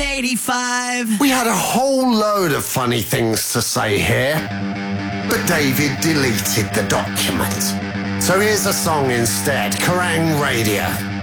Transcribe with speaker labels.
Speaker 1: 1985.
Speaker 2: We had a whole load of funny things to say here, but David deleted the document. So here's a song instead, Kerrang Radio.